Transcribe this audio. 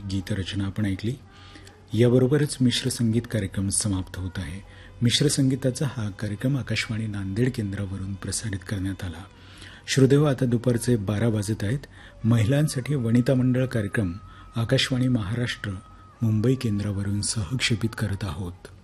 गीतरचना आपण ऐकली. याबरोबरच मिश्र संगीत कार्यक्रम समाप्त होत आहे. मिश्र संगीताचा हा कार्यक्रम आकाशवाणी नांदेड केंद्रावरून प्रसारित करण्यात आला. श्रोतेहो, आता दुपारचे 12 वाजत आहेत. महिलांसाठी वनिता मंडळ कार्यक्रम आकाशवाणी महाराष्ट्र मुंबई केंद्रावरून सहक्षेपित करत आहोत.